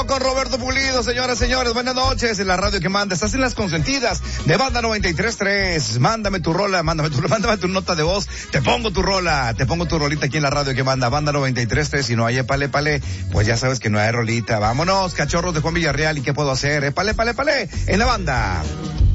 Show con Roberto Pulido, señoras, señores, buenas noches, en la radio que manda, estás en las consentidas de Banda 93.3, mándame tu nota de voz, te pongo tu rolita aquí en la radio que manda, Banda 93.3, si no hay épale, pues ya sabes que no hay rolita, vámonos, cachorros de Juan Villarreal, ¿y qué puedo hacer? Épale, en la banda.